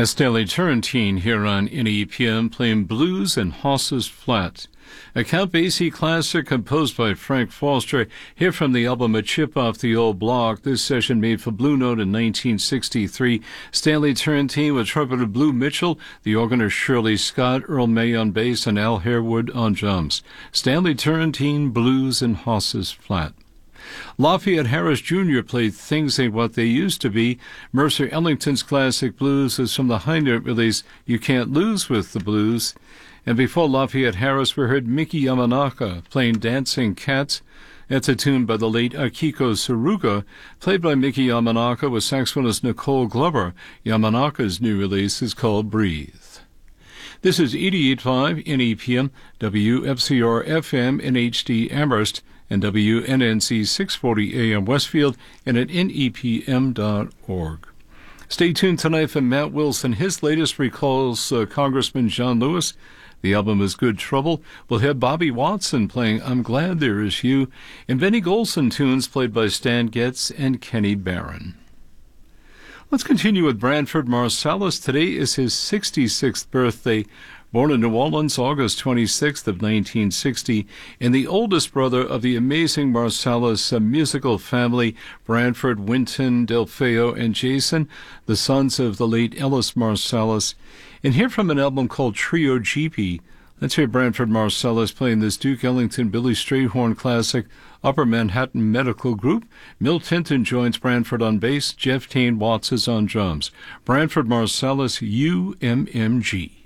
That's Stanley Turrentine here on NEPM playing Blues and Hosses Flat. A Count Basie classic composed by Frank Foster, here from the album A Chip Off the Old Block. This session made for Blue Note in 1963. Stanley Turrentine with trumpeter Blue Mitchell, the organist Shirley Scott, Earl May on bass, and Al Harewood on drums. Stanley Turrentine, Blues and Hosses Flat. Lafayette Harris Jr. played Things Ain't What They Used to Be. Mercer Ellington's classic blues is from the high note release You Can't Lose with the Blues. And before Lafayette Harris, we heard Miki Yamanaka playing Dancing Cats. That's a tune by the late Akiko Saruga, played by Miki Yamanaka with saxophonist Nicole Glover. Yamanaka's new release is called Breathe. This is 88.5 NEPM, WFCR-FM in HD Amherst, and WNNC 640 AM Westfield, and at nepm.org. Stay tuned tonight for Matt Wilson. His latest recalls Congressman John Lewis. The album is Good Trouble. We'll have Bobby Watson playing I'm Glad There Is You, and Benny Golson tunes played by Stan Getz and Kenny Barron. Let's continue with Branford Marsalis. Today is his 66th birthday. Born in New Orleans, August 26th of 1960, and the oldest brother of the amazing Marsalis musical family, Branford, Wynton, Delfeo, and Jason, the sons of the late Ellis Marsalis. And here from an album called Trio GP, let's hear Branford Marsalis playing this Duke Ellington Billy Strayhorn classic, Upper Manhattan Medical Group. Milt Hinton joins Branford on bass, Jeff Tain Watts is on drums. Branford Marsalis, UMMG.